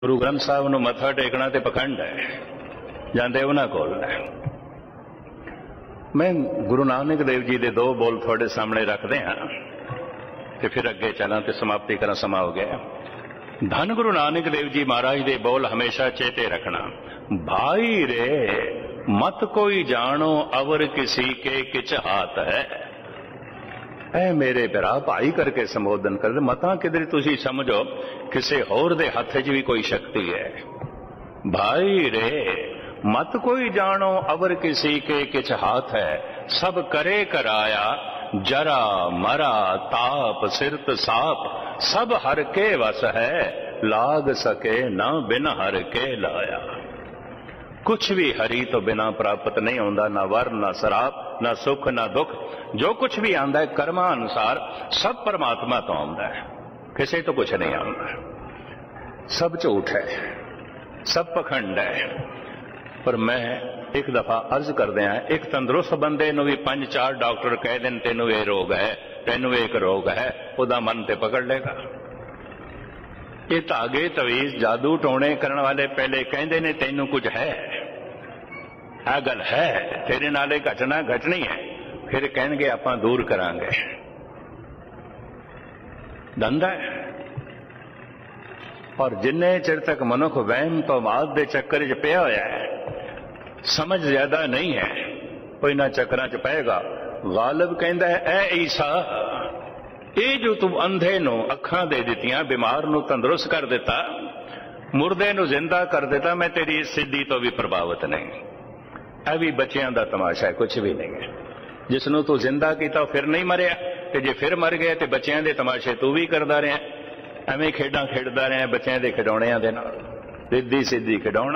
गुरु ग्रंथ साहब नूं मत्था टेकना ते पखंड है, जांदे उन्हां कोल है। मैं गुरु नानक देव जी दे दो बोल थोड़े सामने रखते हाँ ते फिर अगे चला ते समाप्ति करना समा हो गया। धन गुरु नानक देव जी महाराज दे बोल हमेशा चेते रखना। भाई रे मत कोई जानो अवर किसी के किच हाथ है। ऐ मेरे भरा भाई करके संबोधन कर मता किधर तुसी समझो किसी होर दे हथ च भी कोई शक्ति है। भाई रे मत कोई जानो अवर किसी के किछ हाथ है। सब करे कराया जरा मरा ताप सिरत साप। सब हर के वस है लाग सके न बिन हर के लाया। कुछ भी हरि तो बिना प्राप्त नहीं होता, ना वर ना शराब ना सुख ना दुख। जो कुछ भी आंदा है कर्मा अनुसार सब परमात्मा तो आंदा है, किसी तो कुछ नहीं आंदा। सब झूठ है, सब पखंड है। पर मैं एक दफा अर्ज कर दिया, एक तंदुरुस्त बंदे नूं भी 5-4 डॉक्टर कह देन तेनू ये रोग है, तेनू एक रोग है, उदा मन ते पकड़ लेगा। ये धागे तवीज जादू टोने करने वाले पहले कहते ने तेनू कुछ है, आ गल है, तेरे नाले घटना घटनी है, फिर कहेंगे आपां दूर करांगे। धंधा है। और जिन्ने चिर तक मनुख वहम तो बाद दे चक्कर च पिया होया है, समझ ज्यादा नहीं है, कोई ना चक्करां च पएगा। गालिब कहंदा है ऐ ईसा, ये जो तू अंधे नूं अखां दे दित्तियां, बीमार नूं तंदुरुस्त कर दिता, मुर्दे नूं जिंदा कर दिता, मैं तेरी सिद्धि तो भी प्रभावित नहीं। ऐ भी बच्चियां दा तमाशा है, कुछ भी नहीं है। जिसनों तू जिंदा किया फिर नहीं मरिया, ते जे फिर मर गया तो बच्चियां दे तमाशे तू भी करदा रहा, एवें खेडां खेडदा रहा बच्चियां दे खिडौणियां दे नाल, रिद्धी सिद्धी खिडौणा।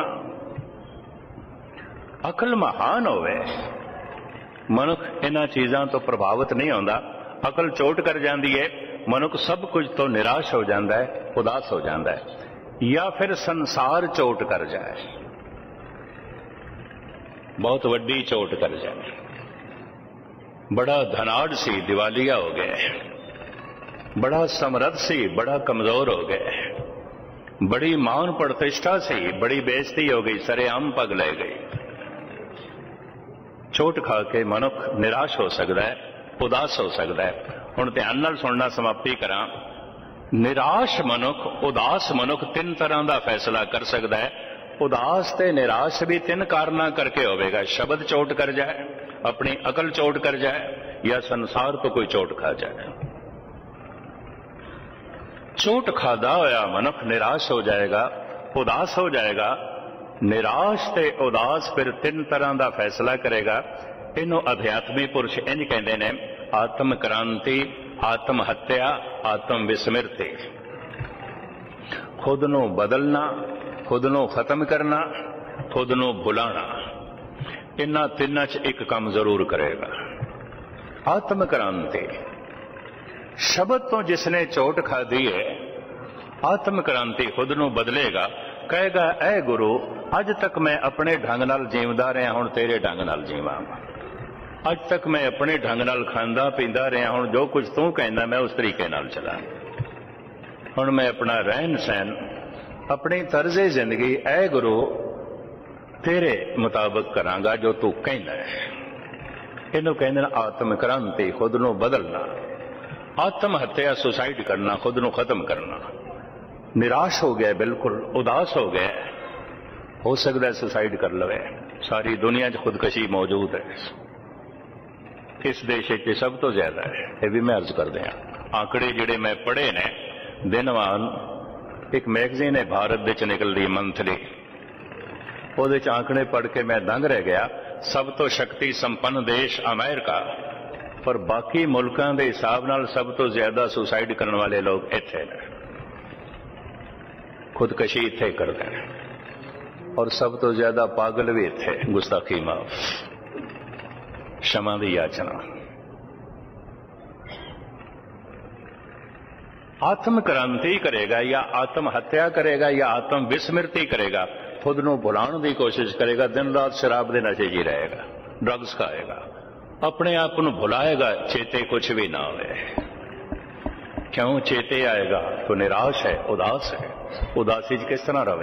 अकल महान होवे, मनुख इन्हां चीज़ां तो प्रभावित नहीं होंदा। अकल चोट कर जाती है, मनुख सब कुछ तो निराश हो जाता है, उदास हो जाता है, या फिर संसार चोट कर जाए, बहुत वड्डी चोट कर जाए। बड़ा धनाढ़ सी दिवालिया हो गए, बड़ा समर्थ सी बड़ा कमजोर हो गए, बड़ी मान प्रतिष्ठा सी बड़ी बेइज्जती हो गई, सरेआम पग ले गई। चोट खा के मनुख निराश हो सकता है, उदास हो सकता है। हुण ध्यान नाल सुनना, समाप्ति करा। निराश मनुख उदास मनुख 3 तरह का फैसला कर सकता है। उदास ते निराश भी 3 कारणों करके होवेगा। शब्द चोट कर जाए, अपनी अकल चोट कर जाए, या संसार तो कोई चोट खा जाए। चोट खादा होया मनुख निराश हो जाएगा, उदास हो जाएगा। निराश ते उदास फिर 3 तरह का फैसला करेगा। इन्हों अध्यात्मिक पुरुष इंज कहते हैं, आत्म क्रांति, आत्म हत्या, आत्म विस्मृति। खुद नू बदलना, खुद नू खत्म करना, खुद नू भुलाना, इन्हां 3 च एक काम जरूर करेगा। आत्म क्रांति, शब्द तो जिसने चोट खा दी है, आत्म क्रांति खुद नू बदलेगा। कहेगा ऐ गुरु अज तक मैं अपने ढंग नाल जीवदा रहा, हुण तेरे ढंग नाल जीवां। अज तक मैं अपने ढंग नाल खांदा पींदा रहा, हुण जो कुछ तू कहना मैं उस तरीके नाल चला। हुण मैं अपना रहन सहन, अपनी तर्जे जिंदगी ऐ गुरु तेरे मुताबिक करांगा जो तू कहना है। इनू कहते हैं आत्म क्रांति, खुद नू बदलना। आत्म हत्या, सुसाइड करना, खुद नू खत्म करना। निराश हो गया, बिल्कुल उदास हो गया, हो सकता है सुसाइड कर लवे। सारी दुनिया च खुदकशी मौजूद है, इस देश में सब तो ज्यादा है। ये भी मैं अर्ज कर दिया। आंकड़े जिहड़े मैं पढ़े ने दिनवान, एक मैगजीन है भारत दे च निकल रही मंथली, ਉਹਦੇ ਚ आंकड़े पढ़ के मैं दंग रह गया। सब तो शक्ति संपन्न देश अमेरिका, पर बाकी मुल्कों के हिसाब नाल सब तो ज्यादा सुसाइड करने वाले लोग इत्थे ने, खुदकशी इत्थे करते हैं, और सब तो ज्यादा पागल भी इत्थे। गुस्ताखी माफ, क्षमा की याचना। आत्म क्रांति करेगा या आत्म हत्या करेगा या आत्म विस्मृति करेगा, खुद नू भुलाने की कोशिश करेगा, दिन रात शराब के नशे जी रहेगा, ड्रग्स खाएगा, अपने आप को भुलाएगा, चेते कुछ भी ना होए। क्यों चेते आएगा तो निराश है, उदास है। ਉਦਾਸੀ 'ਚ ਕਿਸ ਤਰ੍ਹਾਂ ਰਵੇ।